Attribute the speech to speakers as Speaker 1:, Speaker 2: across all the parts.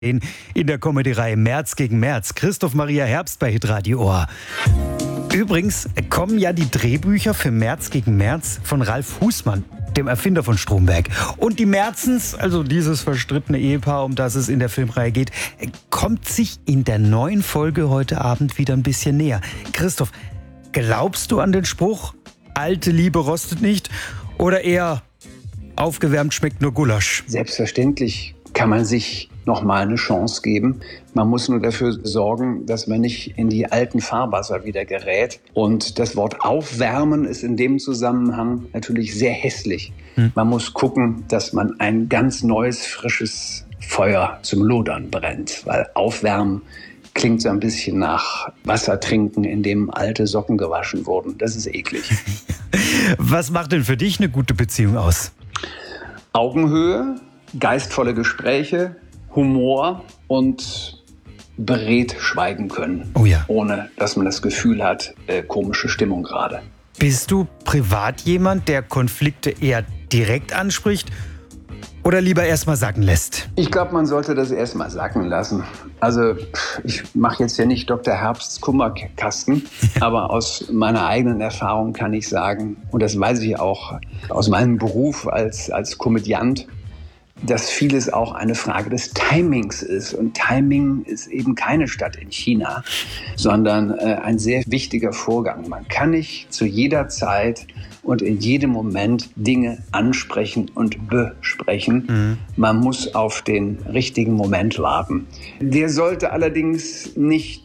Speaker 1: in der Comedy-Reihe März gegen März. Christoph Maria Herbst bei Hitradio Ohr. Übrigens kommen ja die Drehbücher für März gegen März von Ralf Husmann, dem Erfinder von Stromberg. Und die Märzens, also dieses verstrittene Ehepaar, um das es in der Filmreihe geht, kommt sich in der neuen Folge heute Abend wieder ein bisschen näher. Christoph, glaubst du an den Spruch, alte Liebe rostet nicht, oder eher aufgewärmt schmeckt nur Gulasch?
Speaker 2: Selbstverständlich kann man sich noch mal eine Chance geben. Man muss nur dafür sorgen, dass man nicht in die alten Fahrwasser wieder gerät. Und das Wort aufwärmen ist in dem Zusammenhang natürlich sehr hässlich. Man muss gucken, dass man ein ganz neues, frisches Feuer zum Lodern brennt. Weil aufwärmen klingt so ein bisschen nach Wasser trinken, in dem alte Socken gewaschen wurden. Das ist eklig.
Speaker 1: Was macht denn für dich eine gute Beziehung aus?
Speaker 2: Augenhöhe, geistvolle Gespräche, Humor und beredt schweigen können.
Speaker 1: Oh ja.
Speaker 2: Ohne, dass man das Gefühl hat, komische Stimmung gerade.
Speaker 1: Bist du privat jemand, der Konflikte eher direkt anspricht oder lieber erstmal sacken lässt?
Speaker 2: Ich glaube, man sollte das erstmal sacken lassen. Also ich mache jetzt ja nicht Dr. Herbsts Kummerkasten, aber aus meiner eigenen Erfahrung kann ich sagen, und das weiß ich auch aus meinem Beruf als Komödiant, dass vieles auch eine Frage des Timings ist. Und Timing ist eben keine Stadt in China, sondern ein sehr wichtiger Vorgang. Man kann nicht zu jeder Zeit und in jedem Moment Dinge ansprechen und besprechen. Man muss auf den richtigen Moment warten. Der sollte allerdings nicht,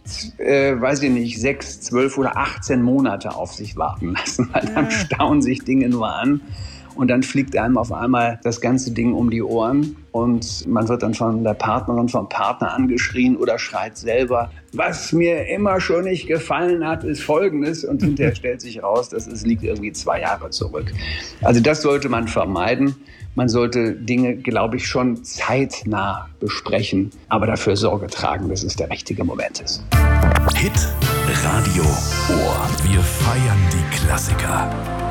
Speaker 2: 6, 12 oder 18 Monate auf sich warten lassen, weil dann stauen sich Dinge nur an. Und dann fliegt einem auf einmal das ganze Ding um die Ohren und man wird dann von der Partnerin, vom Partner angeschrien oder schreit selber. Was mir immer schon nicht gefallen hat, ist Folgendes. Und hinterher stellt sich raus, liegt irgendwie 2 Jahre zurück. Also das sollte man vermeiden. Man sollte Dinge, glaube ich, schon zeitnah besprechen, aber dafür Sorge tragen, dass es der richtige Moment ist.
Speaker 3: Hit Radio Ohr. Wir feiern die Klassiker.